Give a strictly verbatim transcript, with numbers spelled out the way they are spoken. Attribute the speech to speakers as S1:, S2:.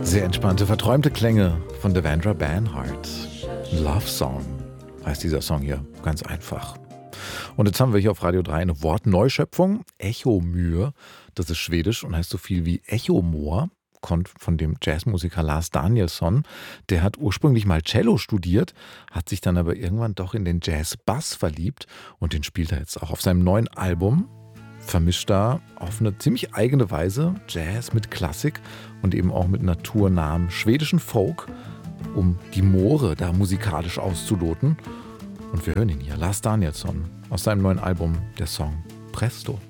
S1: Sehr entspannte, verträumte Klänge von Devendra Banhart. Love Song heißt dieser Song hier, ganz einfach. Und jetzt haben wir hier auf Radio drei eine Wortneuschöpfung, Echomyr. Das ist schwedisch und heißt so viel wie Echomoor. Kommt von dem Jazzmusiker Lars Danielsson. Der hat ursprünglich mal Cello studiert, hat sich dann aber irgendwann doch in den Jazz-Bass verliebt und den spielt er jetzt auch auf seinem neuen Album. Vermischt da auf eine ziemlich eigene Weise Jazz mit Klassik und eben auch mit naturnahem schwedischen Folk, um die Moore da musikalisch auszuloten. Und wir hören ihn hier, Lars Danielsson, aus seinem neuen Album, der Song Presto.